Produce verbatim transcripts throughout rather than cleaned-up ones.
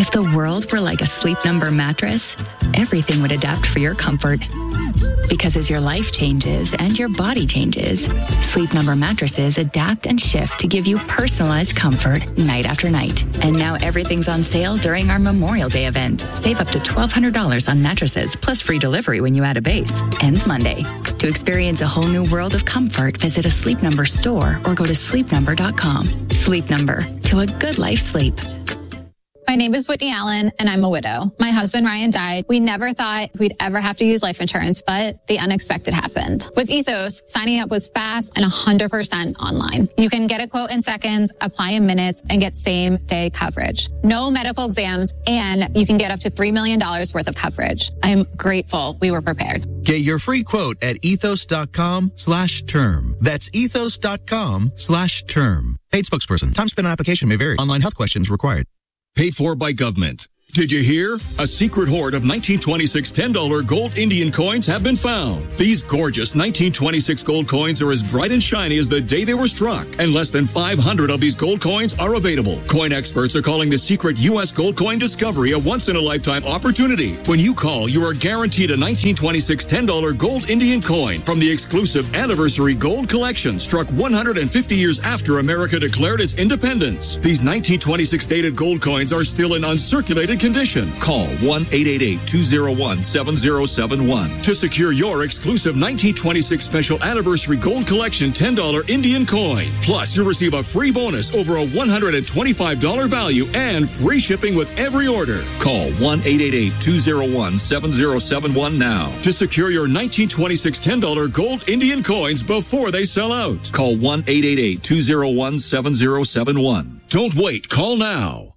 If the world were like a Sleep Number mattress, everything would adapt for your comfort. Because as your life changes and your body changes, Sleep Number mattresses adapt and shift to give you personalized comfort night after night. And now everything's on sale during our Memorial Day event. Save up to twelve hundred dollars on mattresses, plus free delivery when you add a base. Ends Monday. To experience a whole new world of comfort, visit a Sleep Number store or go to sleep number dot com. Sleep Number, to a good life sleep. My name is Whitney Allen, and I'm a widow. My husband, Ryan, died. We never thought we'd ever have to use life insurance, but the unexpected happened. With Ethos, signing up was fast and one hundred percent online. You can get a quote in seconds, apply in minutes, and get same-day coverage. No medical exams, and you can get up to three million dollars worth of coverage. I'm grateful we were prepared. Get your free quote at ethos.com slash term. That's ethos.com slash term. Paid spokesperson. Time spent on application may vary. Online health questions required. Paid for by government. Did you hear? A secret hoard of nineteen twenty-six ten dollar gold Indian coins have been found. These gorgeous nineteen twenty-six gold coins are as bright and shiny as the day they were struck, and less than five hundred of these gold coins are available. Coin experts are calling the secret U S gold coin discovery a once-in-a-lifetime opportunity. When you call, you are guaranteed a nineteen twenty-six ten dollar gold Indian coin from the exclusive Anniversary Gold Collection, struck one hundred fifty years after America declared its independence. These nineteen twenty-six dated gold coins are still in uncirculated condition. Call one eight eight eight, two oh one, seven oh seven one to secure your exclusive nineteen twenty-six Special Anniversary Gold Collection ten dollar Indian coin. Plus, you'll receive a free bonus over a one hundred twenty-five dollars value and free shipping with every order. Call one eight eight eight, two oh one, seven oh seven one now to secure your nineteen twenty-six ten dollar gold Indian coins before they sell out. Call one eight eight eight, two oh one, seven oh seven one. Don't wait. Call now.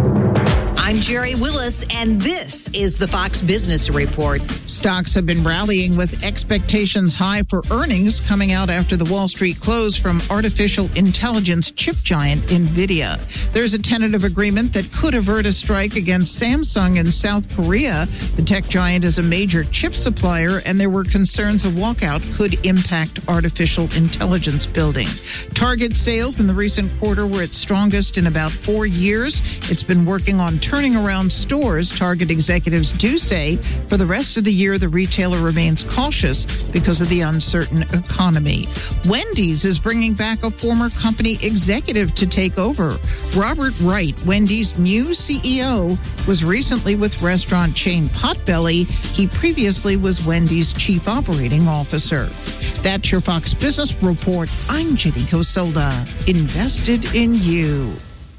I'm Jerry Willis, and this is the Fox Business Report. Stocks have been rallying with expectations high for earnings coming out after the Wall Street close from artificial intelligence chip giant NVIDIA. There's a tentative agreement that could avert a strike against Samsung in South Korea. The tech giant is a major chip supplier, and there were concerns a walkout could impact artificial intelligence building. Target sales in the recent quarter were its strongest in about four years. It's been working on turning around stores. Target executives do say for the rest of the year, the retailer remains cautious because of the uncertain economy. Wendy's is bringing back a former company executive to take over. Robert Wright, Wendy's new C E O, was recently with restaurant chain Potbelly. He previously was Wendy's chief operating officer. That's your Fox Business Report. I'm Jenny Cosolda. Invested in you.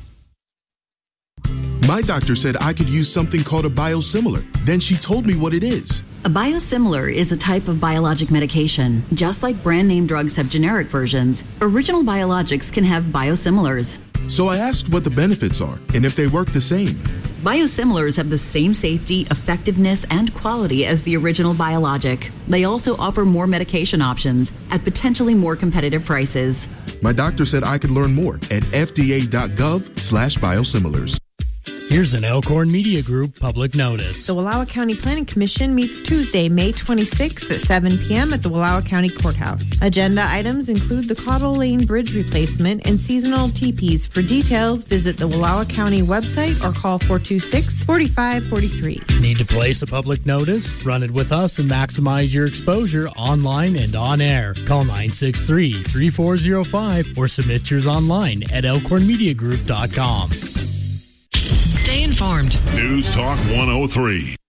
My doctor said I could use something called a biosimilar. Then she told me what it is. A biosimilar is a type of biologic medication. Just like brand name drugs have generic versions, original biologics can have biosimilars. So I asked what the benefits are and if they work the same. Biosimilars have the same safety, effectiveness, and quality as the original biologic. They also offer more medication options at potentially more competitive prices. My doctor said I could learn more at fda.gov slash biosimilars. Here's an Elkhorn Media Group public notice. The Wallowa County Planning Commission meets Tuesday, May twenty-sixth at seven p.m. at the Wallowa County Courthouse. Agenda items include the Caudle Lane Bridge replacement and seasonal teepees. For details, visit the Wallowa County website or call four two six, four five four three. Need to place a public notice? Run it with us and maximize your exposure online and on air. Call nine six three, three four zero five or submit yours online at elkhorn media group dot com. Stay informed. News Talk one oh three.